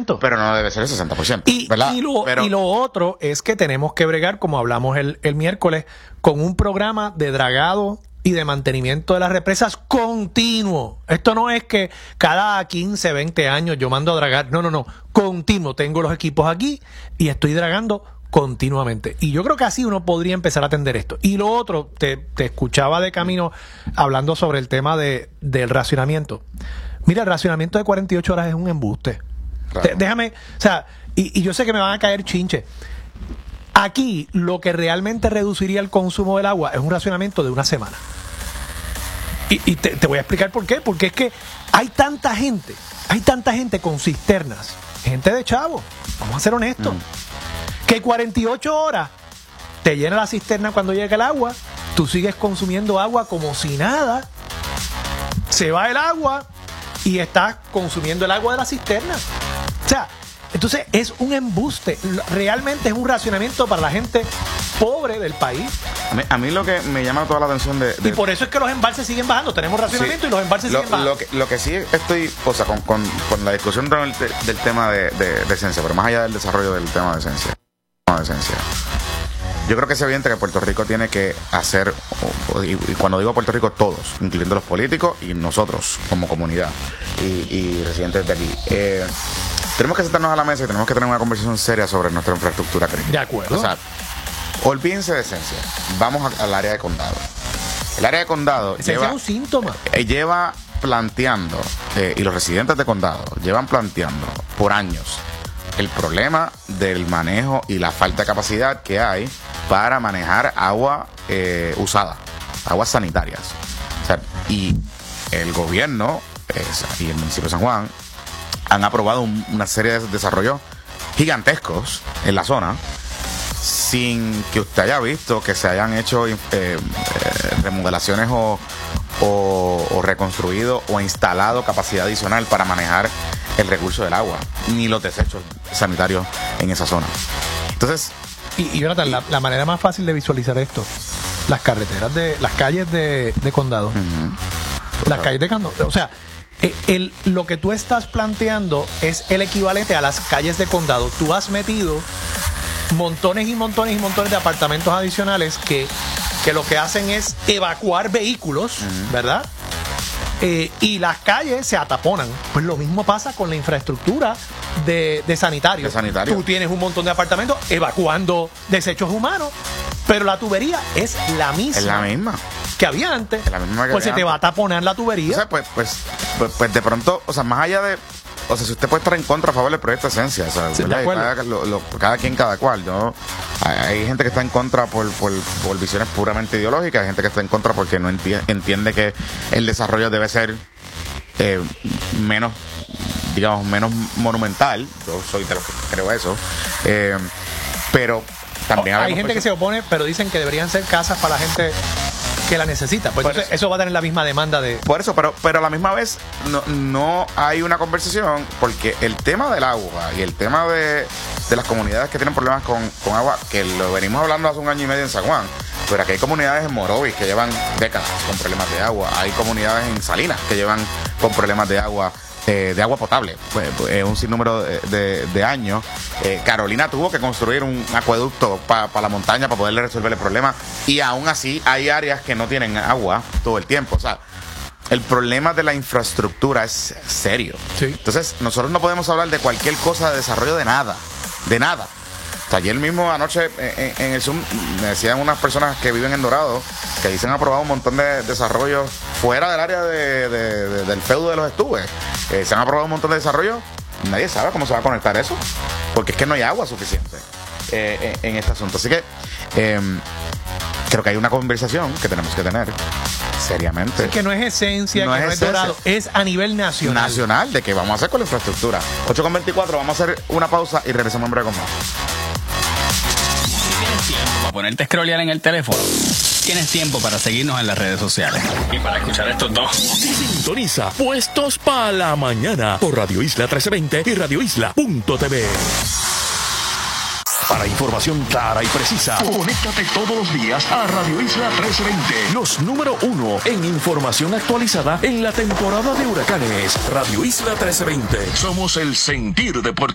60%. Pero no debe ser el 60%. ¿verdad? Y lo otro es que tenemos que bregar, como hablamos el miércoles, con un programa de dragado y de mantenimiento de las represas continuo. Esto no es que cada 15, 20 años yo mando a dragar. No. Continuo. Tengo los equipos aquí y estoy dragando continuamente. Y yo creo que así uno podría empezar a atender esto. Y lo otro, te escuchaba de camino hablando sobre el tema del racionamiento. Mira, el racionamiento de 48 horas es un embuste. Claro. Déjame, o sea, y yo sé que me van a caer chinches. Aquí lo que realmente reduciría el consumo del agua es un racionamiento de una semana. Y te voy a explicar por qué. Porque es que hay tanta gente con cisternas, gente de chavo, vamos a ser honestos, que 48 horas te llena la cisterna cuando llega el agua, tú sigues consumiendo agua como si nada, se va el agua y estás consumiendo el agua de la cisterna. O sea, entonces es un embuste, realmente es un racionamiento para la gente pobre del país. A mí lo que me llama toda la atención y por eso es que los embalses siguen bajando, tenemos racionamiento, sí, y los embalses siguen bajando. Lo que sí estoy, o sea, con la discusión del tema de esencia, pero más allá del desarrollo del tema de esencia, yo creo que es evidente que Puerto Rico tiene que hacer, y cuando digo Puerto Rico, todos, incluyendo los políticos y nosotros como comunidad y residentes de aquí, tenemos que sentarnos a la mesa y tenemos que tener una conversación seria sobre nuestra infraestructura crítica. De acuerdo. O sea, olvídense de esencia, vamos al área de condado. El área de condado es un síntoma. Lleva planteando, y los residentes de condado llevan planteando por años el problema del manejo y la falta de capacidad que hay para manejar agua usada, aguas sanitarias. O sea, y el gobierno y el municipio de San Juan han aprobado una serie de desarrollos gigantescos en la zona sin que usted haya visto que se hayan hecho remodelaciones o reconstruido o instalado capacidad adicional para manejar el recurso del agua, ni los desechos sanitarios en esa zona. Entonces, y Jonathan, la manera más fácil de visualizar esto, las calles de condado. Las calles de condado, o sea, lo que tú estás planteando es el equivalente a las calles de condado. Tú has metido montones y montones y montones de apartamentos adicionales que lo que hacen es evacuar vehículos, ¿verdad? Y las calles se ataponan. Pues lo mismo pasa con la infraestructura de sanitario. Tú tienes un montón de apartamentos evacuando desechos humanos, pero la tubería es la misma. Es la misma que había antes. Es la misma que pues se te va a taponar la tubería. O sea, pues de pronto, o sea, más allá de, o sea, si usted puede estar en contra a favor del proyecto de esencia, o sea, sí, cada quien, cada cual, ¿no? Hay gente que está en contra por visiones puramente ideológicas, hay gente que está en contra porque no entiende que el desarrollo debe ser menos monumental. Yo soy de los que creo eso, pero también hay gente que se opone, pero dicen que deberían ser casas para la gente que la necesita. Pues entonces, eso va a tener la misma demanda de... Por eso, pero a la misma vez no hay una conversación, porque el tema del agua y el tema de las comunidades que tienen problemas con agua, que lo venimos hablando hace 1 año y medio en San Juan, pero aquí hay comunidades en Morovis que llevan décadas con problemas de agua, hay comunidades en Salinas que llevan con problemas de agua potable, un sinnúmero de años. Carolina tuvo que construir un acueducto para la montaña para poderle resolver el problema, y aún así hay áreas que no tienen agua todo el tiempo. O sea, el problema de la infraestructura es serio. Sí. Entonces nosotros no podemos hablar de cualquier cosa de desarrollo de nada. O sea, ayer mismo anoche en el Zoom me decían unas personas que viven en Dorado que dicen aprobado un montón de desarrollos fuera del área del feudo de los estubes. Se han aprobado un montón de desarrollos. Nadie sabe cómo se va a conectar eso, porque es que no hay agua suficiente en este asunto. Así que creo que hay una conversación que tenemos que tener seriamente. Sí, que no es esencia, no es Dorado, es a nivel nacional. De qué vamos a hacer con la infraestructura. 8:24, vamos a hacer una pausa y regresamos en breve con más. ¿Tienes tiempo para ponerte a scrollear en el teléfono? Tienes tiempo para seguirnos en las redes sociales y para escuchar estos dos. Sintoniza Puestos para la Mañana por Radio Isla 1320 y radioisla.tv. Para información clara y precisa, conéctate todos los días a Radio Isla 1320. Los número 1 en información actualizada en la temporada de huracanes. Radio Isla 1320. Somos el sentir de Puerto